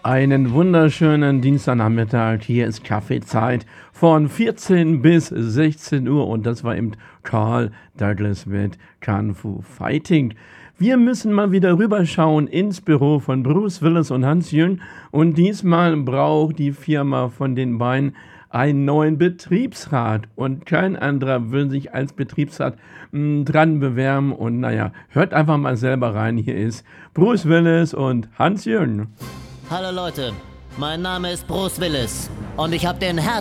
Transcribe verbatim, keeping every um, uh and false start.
Einen wunderschönen Dienstagnachmittag. Hier ist Kaffeezeit von vierzehn bis sechzehn Uhr und das war eben Carl Douglas mit Kung Fu Fighting. Wir müssen mal wieder rüberschauen ins Büro von Bruce Willis und Hans Jung und diesmal braucht die Firma von den beiden einen neuen Betriebsrat und kein anderer will sich als Betriebsrat mh, dran bewerben und naja, hört einfach mal selber rein. Hier ist Bruce Willis und Hans Jung. Hallo Leute, mein Name ist Bruce Willis und ich habe den